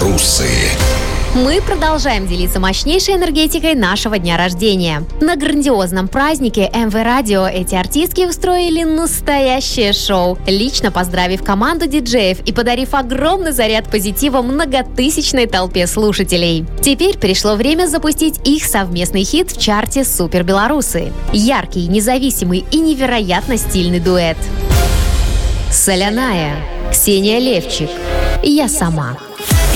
Белорусы. Мы продолжаем делиться мощнейшей энергетикой нашего дня рождения. На грандиозном празднике МВ Радио эти артистки устроили настоящее шоу, лично поздравив команду диджеев и подарив огромный заряд позитива многотысячной толпе слушателей. Теперь пришло время запустить их совместный хит в чарте «Супер Белорусы». Яркий, независимый и невероятно стильный дуэт. «Соляная», Ксения Левчик, «Я сама».